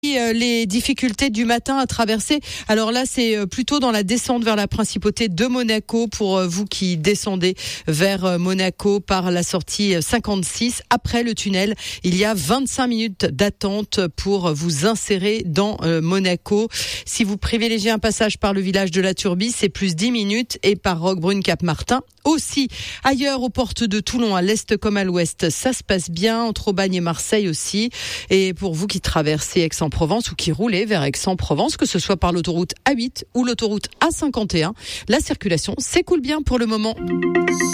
Les difficultés du matin à traverser. Alors là, c'est plutôt dans la descente vers la principauté de Monaco pour vous qui descendez vers Monaco par la sortie 56. Après le tunnel, il y a 25 minutes d'attente pour vous insérer dans Monaco. Si vous privilégiez un passage par le village de la Turbie, c'est plus 10 minutes et par Roquebrune-Cap-Martin aussi. Ailleurs, aux portes de Toulon, à l'est comme à l'ouest, ça se passe bien, entre Aubagne et Marseille aussi. Et pour vous qui traversez Aix-en-Provence ou qui roulez vers Aix-en-Provence, que ce soit par l'autoroute A8 ou l'autoroute A51, la circulation s'écoule bien pour le moment.